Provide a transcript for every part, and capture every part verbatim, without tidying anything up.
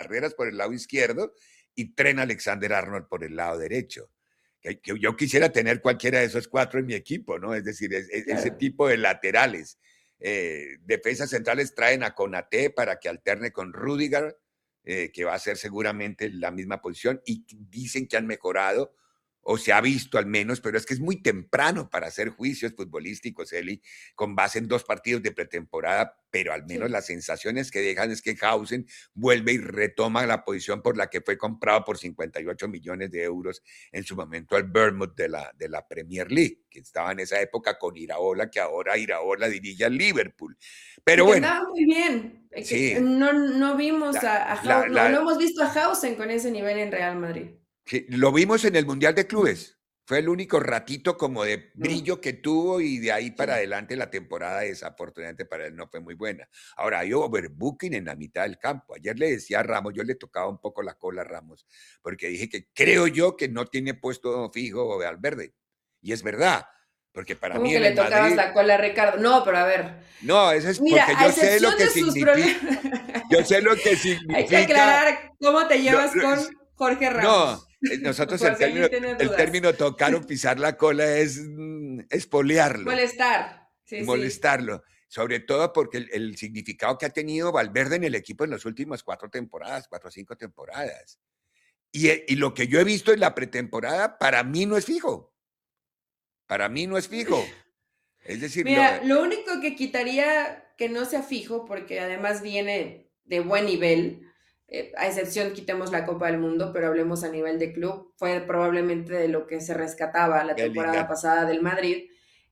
Barreras por el lado izquierdo y Trent Alexander-Arnold por el lado derecho. Que, que yo quisiera tener cualquiera de esos cuatro en mi equipo, ¿no? Es decir, es, es, claro. Ese tipo de laterales. Eh, defensas centrales traen a Konaté para que alterne con Rudiger, eh, que va a ser seguramente la misma posición, y dicen que han mejorado, o se ha visto al menos, pero es que es muy temprano para hacer juicios futbolísticos, Eli, con base en dos partidos de pretemporada, pero al menos sí. Las sensaciones que dejan es que Hausen vuelve y retoma la posición por la que fue comprado por cincuenta y ocho millones de euros en su momento al Bournemouth de la, de la Premier League, que estaba en esa época con Iraola, que ahora Iraola dirige al Liverpool. Pero que bueno. Estaba muy bien. Sí. No, no vimos la, a, a la, Hausen, la, no, no hemos visto a Hausen con ese nivel en Real Madrid. Sí, lo vimos en el Mundial de Clubes. Fue el único ratito como de brillo que tuvo y de ahí para sí. adelante la temporada desafortunadamente para él no fue muy buena. Ahora hay overbooking en la mitad del campo. Ayer le decía a Ramos, yo le tocaba un poco la cola a Ramos, porque dije que creo yo que no tiene puesto fijo Valverde. Y es verdad, porque para ¿Cómo mí que en le el tocabas Madrid... la cola a Ricardo? No, pero a ver. No, eso es Mira, porque yo sé lo que significa. Yo sé lo que significa. Hay que aclarar cómo te llevas no, no, con Jorge Ramos. No, nosotros el término, el término tocar o pisar la cola es mm, espolearlo. Molestar. Sí, molestarlo. Sí. Sobre todo porque el, el significado que ha tenido Valverde en el equipo en las últimas cuatro temporadas, cuatro o cinco temporadas. Y, y lo que yo he visto en la pretemporada, para mí no es fijo. Para mí no es fijo. Es decir, mira, lo... lo único que quitaría que no sea fijo, porque además viene de buen nivel, eh, a excepción quitemos la Copa del Mundo, pero hablemos a nivel de club, fue probablemente de lo que se rescataba la temporada Bellingham. pasada del Madrid.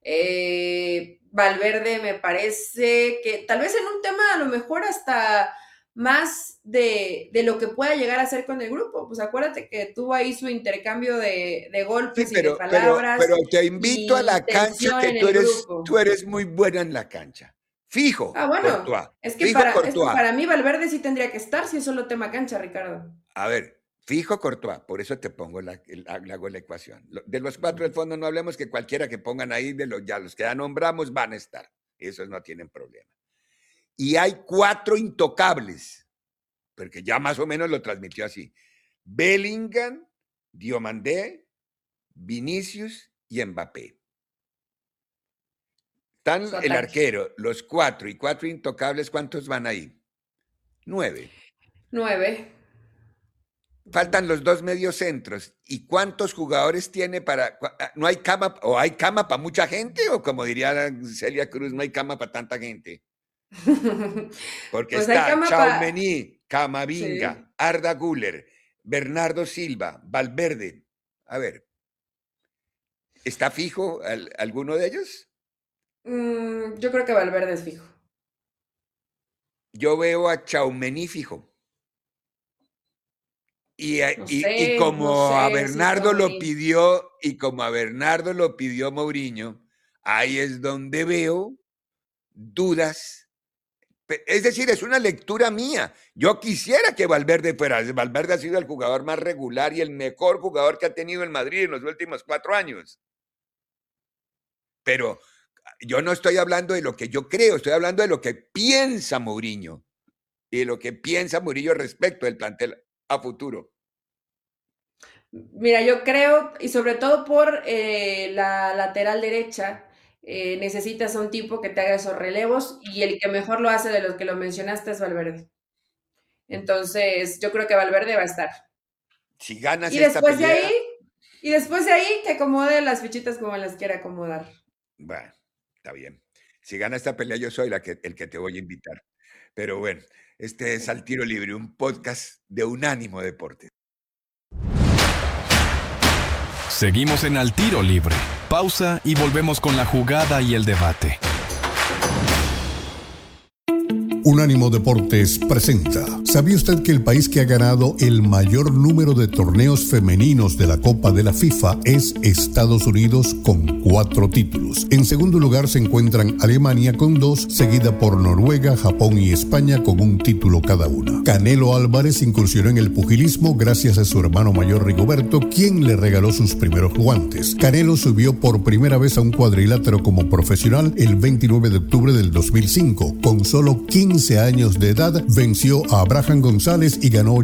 Eh, Valverde me parece que tal vez en un tema a lo mejor hasta más de, de lo que pueda llegar a hacer con el grupo. Pues acuérdate que tuvo ahí su intercambio de, de golpes sí, pero, y de palabras. Pero, pero te invito a la cancha, que tú eres, tú eres muy buena en la cancha. Fijo, ah, bueno, Courtois. Es que, fijo para, Courtois. es que para mí Valverde sí tendría que estar si es solo tema cancha, Ricardo. A ver, fijo Courtois, por eso te pongo la, la, la, la ecuación. De los cuatro del fondo no hablemos, que cualquiera que pongan ahí, de los, ya los que ya nombramos van a estar. Esos no tienen problema. Y hay cuatro intocables, porque ya más o menos lo transmitió así. Bellingham, Diomandé, Vinicius y Mbappé. Están el arquero, los cuatro y cuatro intocables, ¿cuántos van ahí? Nueve. Nueve. Faltan los dos mediocentros. ¿Y cuántos jugadores tiene para...? ¿No hay cama o hay cama para mucha gente? O como diría Celia Cruz, no hay cama para tanta gente. Porque pues está Tchouaméni, pa... Camavinga, sí. Arda Güler, Bernardo Silva, Valverde. A ver, ¿está fijo al, alguno de ellos? Mm, yo creo que Valverde es fijo. Yo veo a Tchouaméni fijo. Y, no y, sé, y como no sé, a Bernardo si lo pidió, y como a Bernardo lo pidió Mourinho, ahí es donde veo dudas. Es decir, es una lectura mía. Yo quisiera que Valverde fuera. Valverde ha sido el jugador más regular y el mejor jugador que ha tenido el Madrid en los últimos cuatro años. Pero yo no estoy hablando de lo que yo creo, estoy hablando de lo que piensa Mourinho y de lo que piensa Mourinho respecto del plantel a futuro. Mira, yo creo, y sobre todo por eh, la lateral derecha, eh, necesitas a un tipo que te haga esos relevos, y el que mejor lo hace de los que lo mencionaste es Valverde. Entonces, yo creo que Valverde va a estar. Si ganas y esta después pelea... de ahí, y después de ahí, que acomode las fichitas como las quiera acomodar. Bueno, está bien. Si gana esta pelea, yo soy la que, el que te voy a invitar. Pero bueno, este es Al Tiro Libre, un podcast de Unánimo Deportes. Seguimos en Al Tiro Libre. Pausa y volvemos con la jugada y el debate. Unánimo Deportes presenta. ¿Sabía usted que el país que ha ganado el mayor número de torneos femeninos de la Copa de la FIFA es Estados Unidos con cuatro títulos? En segundo lugar se encuentran Alemania con dos, seguida por Noruega, Japón y España con un título cada una. Canelo Álvarez incursionó en el pugilismo gracias a su hermano mayor Rigoberto, quien le regaló sus primeros guantes. Canelo subió por primera vez a un cuadrilátero como profesional el veintinueve de octubre del dos mil cinco. Con solo quince años de edad, venció a Abraham González y ganó